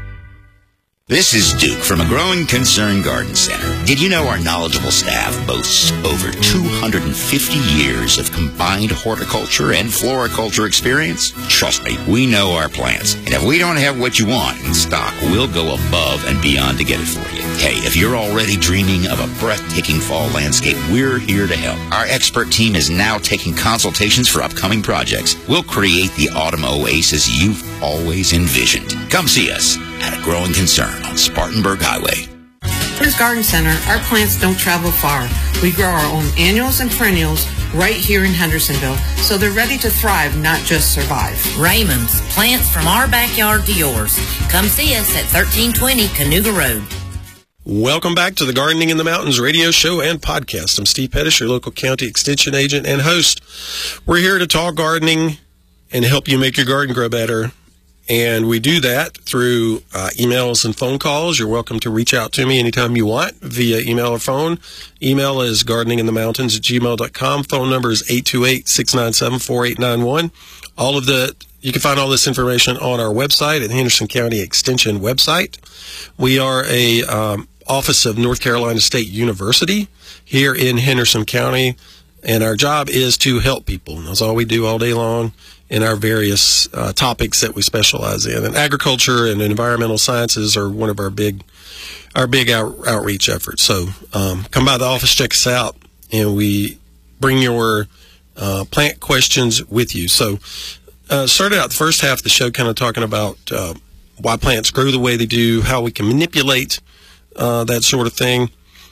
This is Duke from A Growing Concern Garden Center. Did you know our knowledgeable staff boasts over 250 years of combined horticulture and floriculture experience? Trust me, we know our plants. And if we don't have what you want in stock, we'll go above and beyond to get it for you. Hey, if you're already dreaming of a breathtaking fall landscape, we're here to help. Our expert team is now taking consultations for upcoming projects. We'll create the autumn oasis you've always envisioned. Come see us at A Growing Concern on Spartanburg Highway. Henderson Garden Center, our plants don't travel far. We grow our own annuals and perennials right here in Hendersonville, so they're ready to thrive, not just survive. Raymond's, plants from our backyard to yours. Come see us at 1320 Canoga Road. Welcome back to the Gardening in the Mountains radio show and podcast. I'm Steve Pettis, your local county extension agent and host. We're here to talk gardening and help you make your garden grow better. And we do that through emails and phone calls. You're welcome to reach out to me anytime you want via email or phone. Email is gardeninginthemountains@gmail.com. Phone number is 828-697-4891. You can find all this information on our website at Henderson County Extension website. We are a office of North Carolina State University here in Henderson County, and our job is to help people. And that's all we do all day long in our various topics that we specialize in. And agriculture and environmental sciences are one of our big outreach efforts. So come by the office, check us out, and we bring your plant questions with you. So started out the first half of the show kind of talking about why plants grow the way they do, how we can manipulate that sort of thing.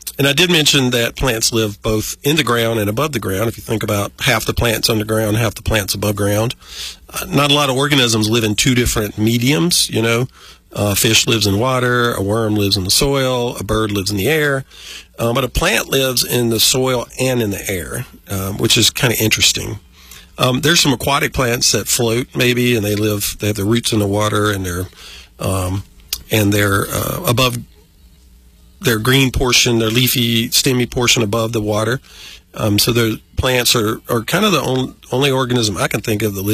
And I did mention that plants live both in the ground and above the ground. If you think about half the plants underground, half the plants above ground. Not a lot of organisms live in two different mediums, you know. A fish lives in water, a worm lives in the soil, a bird lives in the air. But a plant lives in the soil and in the air, which is kind of interesting. There's some aquatic plants that float, maybe, and they have their roots in the water, and they're above their green portion, their leafy, stemmy portion above the water. So the plants are kind of the only organism I can think of that lives